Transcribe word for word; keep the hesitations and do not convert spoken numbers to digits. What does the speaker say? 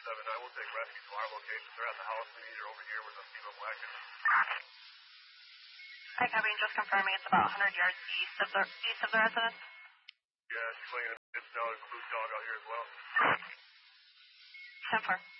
seven nine. We'll take rescue to our location. They're at the house. We need her over here with a female wagon. Hi, Kevin. Just confirming it's about one hundred yards east of the east of the residence. Yeah, she's laying in a ditch now. There's a blue dog out here as well. ten four.